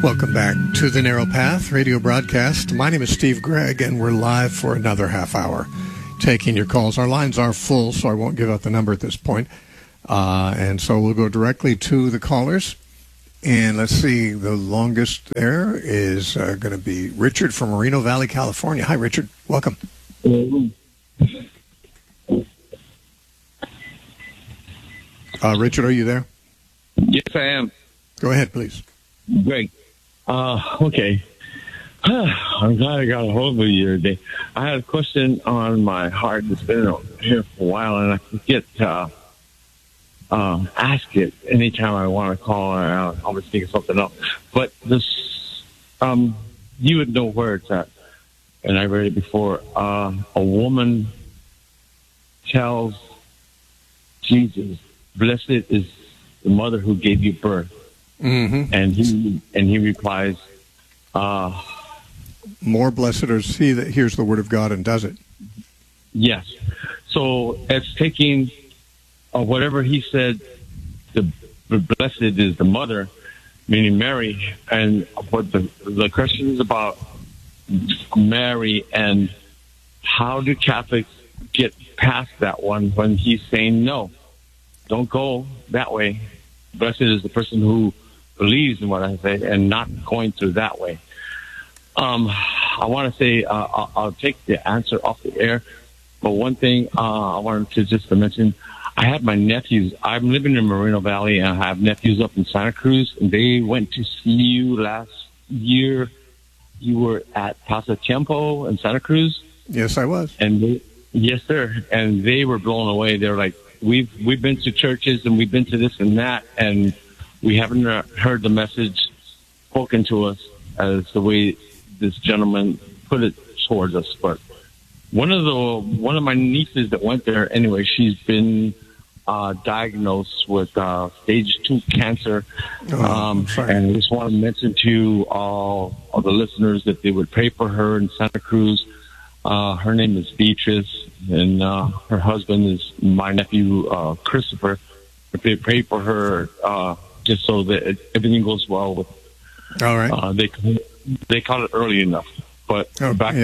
Welcome back to the Narrow Path radio broadcast. My name is Steve Gregg, and we're live for another half hour taking your calls. Our lines are full, so I won't give out the number at this point. And so we'll go directly to the callers. And let's see, the longest there is going to be Richard from Moreno Valley, California. Hi, Richard. Welcome. Richard, are you there? Yes, I am. Go ahead, please. Great. Okay. I'm glad I got a hold of you today. I had a question on my heart that's been here for a while, and I forget to ask it anytime I want to call. I'll always think of something else. But this, you would know where it's at, and I read it before. A woman tells Jesus, "Blessed is the mother who gave you birth." Mm-hmm. And he replies, more blessed is he that hears the word of God and does it. Yes. So it's taking whatever he said, the blessed is the mother, meaning Mary, and what the question is about Mary, and how do Catholics get past that one when he's saying, no, don't go that way. Blessed is the person who believes in what I say and not going through that way. I want to say I'll take the answer off the air, but one thing I wanted to just mention, I have my nephews. I'm living in Moreno Valley, and I have nephews up in Santa Cruz, and they went to see you last year. You were at Casa Tiempo in Santa Cruz. Yes, I was. And yes, sir. And they were blown away. They're like, we've been to churches and we've been to this and that, and we haven't heard the message spoken to us as the way this gentleman put it towards us. But one of my nieces that went there, anyway, she's been diagnosed with stage 2 cancer. And I just want to mention to all of the listeners that they would pray for her in Santa Cruz. Her name is Beatrice, and her husband is my nephew, Christopher. If they pray for her, just so that everything goes well with. All right. They caught it early enough. But back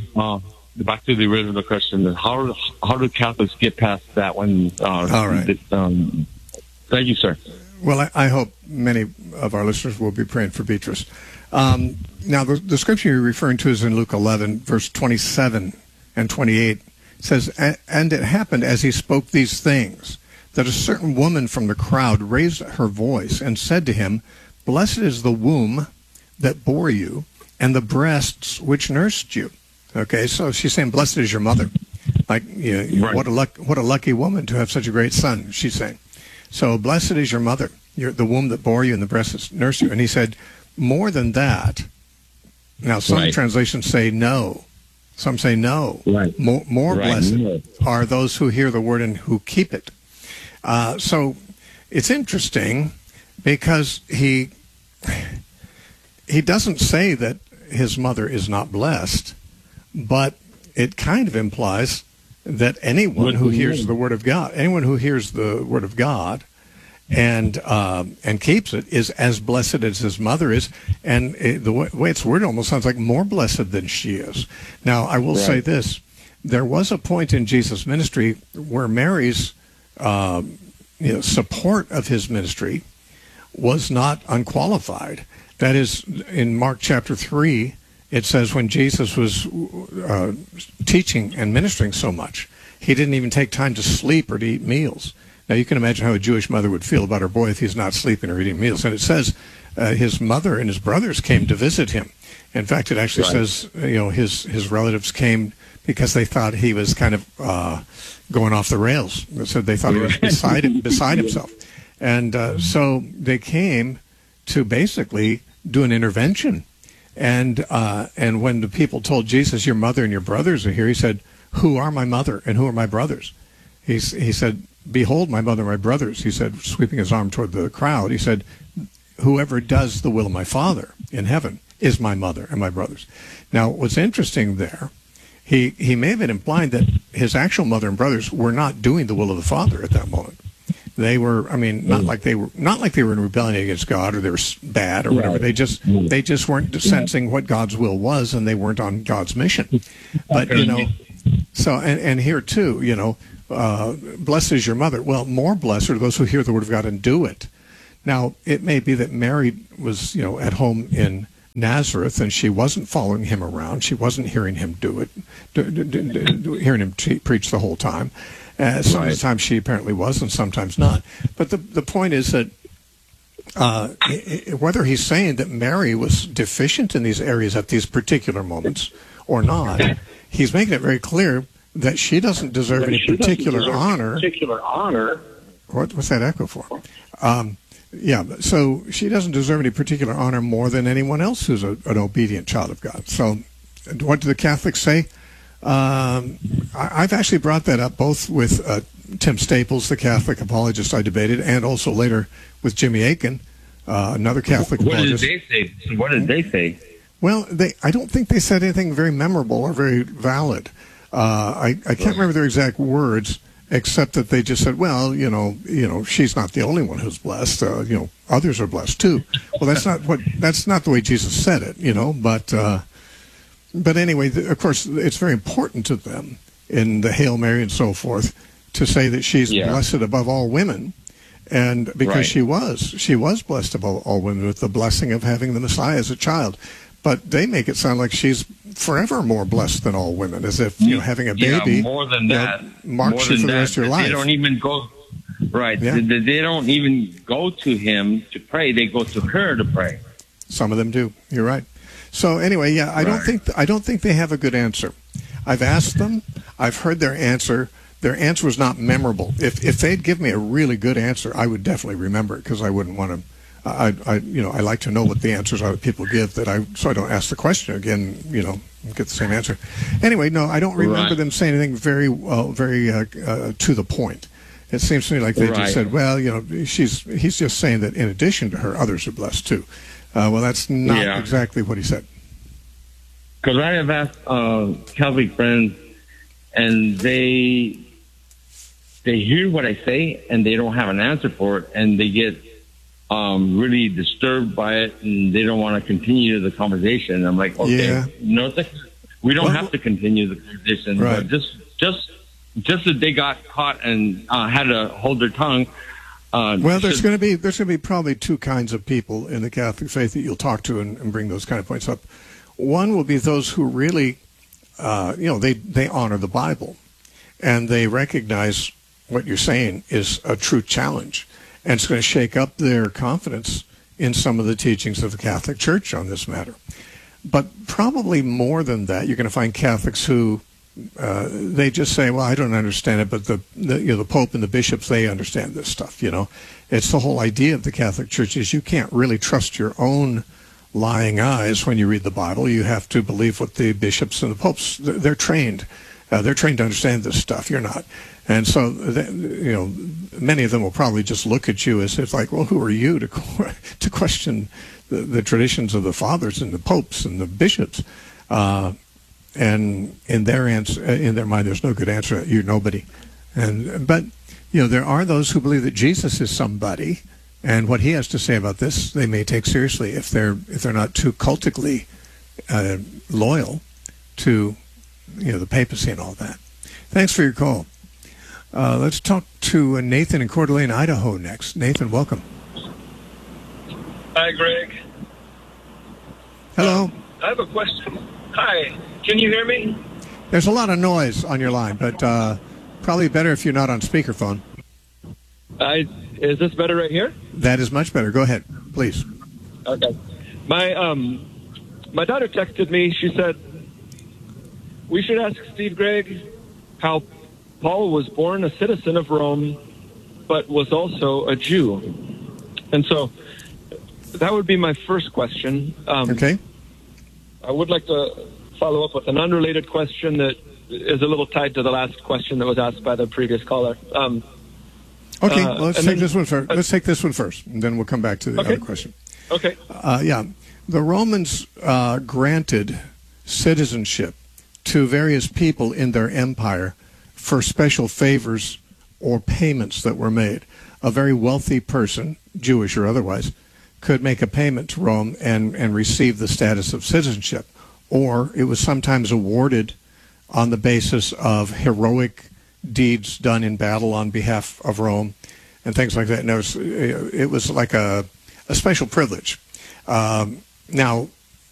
to the original question: how do Catholics get past that one? All right. Thank you, sir. Well, I hope many of our listeners will be praying for Beatrice. Now, the scripture you're referring to is in Luke 11, verse 27 and 28. It says, "And it happened as he spoke these things, that a certain woman from the crowd raised her voice and said to him, Blessed is the womb that bore you, and the breasts which nursed you." Okay, so she's saying, "Blessed is your mother." Like, right. What a lucky woman to have such a great son, she's saying. So, blessed is your mother, the womb that bore you, and the breasts that nursed you. And he said, more than that. Now, some translations say no. Some say no. Right. More blessed are those who hear the word and who keep it. So it's interesting because he doesn't say that his mother is not blessed, but it kind of implies that anyone who hears the word of God, and keeps it is as blessed as his mother is, and the way it's worded almost sounds like more blessed than she is. Now, I will say this: there was a point in Jesus' ministry where Mary's support of his ministry was not unqualified. That is, in Mark chapter 3, it says when Jesus was teaching and ministering so much, he didn't even take time to sleep or to eat meals. Now, you can imagine how a Jewish mother would feel about her boy if he's not sleeping or eating meals. And it says his mother and his brothers came to visit him. In fact, it actually says his relatives came because they thought he was kind of going off the rails. It said they thought he was beside himself. And so they came to basically do an intervention. And when the people told Jesus, "Your mother and your brothers are here," he said, "Who are my mother and who are my brothers?" He said, "Behold, my mother and my brothers," he said, sweeping his arm toward the crowd. He said, "Whoever does the will of my Father in heaven is my mother and my brothers." Now, what's interesting there, he may have been implying that his actual mother and brothers were not doing the will of the Father at that moment. They were, I mean, not like they were in rebellion against God or they were bad or whatever. They just weren't sensing what God's will was, and they weren't on God's mission. But so and here too, blessed is your mother. Well, more blessed are those who hear the word of God and do it. Now, it may be that Mary was, at home in Nazareth, and she wasn't following him around. She wasn't hearing him do it, hearing him preach the whole time. Sometimes she apparently was, and sometimes not. But the point is that whether he's saying that Mary was deficient in these areas at these particular moments or not, he's making it very clear that she doesn't deserve any particular honor. What's that echo for? So she doesn't deserve any particular honor more than anyone else who's an obedient child of God. So what do the Catholics say? I've actually brought that up both with Tim Staples, the Catholic apologist I debated, and also later with Jimmy Akin, another Catholic apologist. What did they say? Well, I don't think they said anything very memorable or very valid. I can't remember their exact words, except that they just said, well, she's not the only one who's blessed. Others are blessed too. Well, that's not the way Jesus said it, but anyway, of course, it's very important to them in the Hail Mary and so forth to say that she's blessed above all women, and because she was blessed above all women with the blessing of having the Messiah as a child. But they make it sound like she's forever more blessed than all women, as if having a baby more than that marks you for the rest of your life. They don't even go They don't even go to him to pray. They go to her to pray. Some of them do. You're right. So anyway, I don't think they have a good answer. I've asked them. I've heard their answer. Their answer was not memorable. If they'd give me a really good answer, I would definitely remember it, because I wouldn't want to. I like to know what the answers are that people give, so I don't ask the question again, get the same answer. Anyway, no, I don't remember them saying anything very to the point. It seems to me like they just said, well, he's just saying that in addition to her, others are blessed too. Well, that's not exactly what he said. Because I have asked Catholic friends, and they hear what I say, and they don't have an answer for it, and they get really disturbed by it, and they don't want to continue the conversation. I'm like, okay, we don't have to continue the conversation, but just that they got caught and had to hold their tongue. Well, there's going to be probably two kinds of people in the Catholic faith that you'll talk to and bring those kind of points up. One will be those who really, they honor the Bible, and they recognize what you're saying is a true challenge. And it's going to shake up their confidence in some of the teachings of the Catholic Church on this matter. But probably more than that, you're going to find Catholics who they just say, well, I don't understand it, but the Pope and the bishops, they understand this stuff. It's the whole idea of the Catholic Church is you can't really trust your own lying eyes when you read the Bible. You have to believe what the bishops and the popes, they're trained. They're trained to understand this stuff. You're not. And so, many of them will probably just look at you as if like, well, who are you to question the traditions of the fathers and the popes and the bishops? And in their mind, there's no good answer. You're nobody. But there are those who believe that Jesus is somebody, and what he has to say about this, they may take seriously if they're not too cultically loyal to the papacy and all that. Thanks for your call. Let's talk to Nathan in Coeur d'Alene, Idaho next. Nathan, welcome. Hi, Greg. Hello. I have a question. Hi. Can you hear me? There's a lot of noise on your line, but probably better if you're not on speakerphone. Is this better right here? That is much better. Go ahead, please. Okay. My daughter texted me. She said, we should ask Steve Gregg how Paul was born a citizen of Rome, but was also a Jew. And so that would be my first question. Okay. I would like to follow up with an unrelated question that is a little tied to the last question that was asked by the previous caller. Okay, well, let's take this one first. Let's take this one first, and then we'll come back to the other question. Okay. The Romans granted citizenship to various people in their empire for special favors or payments that were made. a very wealthy person, Jewish or otherwise, could make a payment to Rome and receive the status of citizenship. Or it was sometimes awarded on the basis of heroic deeds done in battle on behalf of Rome and things like that. And it was like a special privilege. Now,